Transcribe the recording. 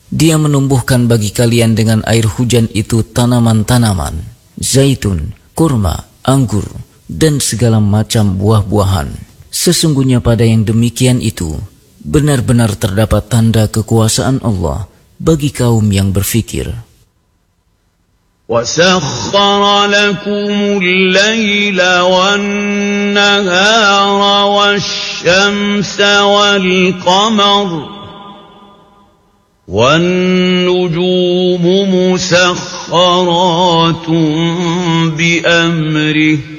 Dia menumbuhkan bagi kalian dengan air hujan itu tanaman-tanaman, zaitun, kurma, anggur, dan segala macam buah-buahan. Sesungguhnya pada yang demikian itu, benar-benar terdapat tanda kekuasaan Allah bagi kaum yang berfikir. وَسَخَّرَ لَكُمُ اللَّيْلَ وَالنَّهَارَ وَالشَّمْسَ وَالْقَمَرَ وَالنُّجُومُ مُسَخَّرَاتٌ بِأَمْرِهِ